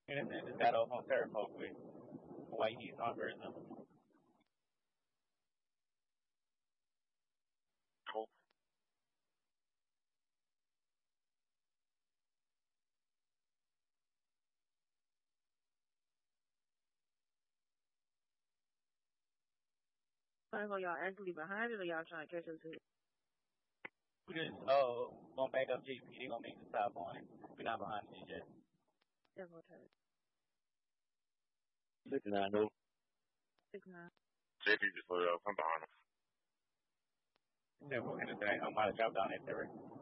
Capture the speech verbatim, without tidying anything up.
And then just got off on Terre Haute with White Heat on Vernon. Cool. Are y'all actually behind it or y'all trying to catch up to it? We just uh gonna back up G P. They gonna make the stop on it. We're not behind it yet. That's what time. fifty-nine though. Six nine. J P just loaded up. I'm behind him. Then we're gonna say I'm about to drop down at Terry.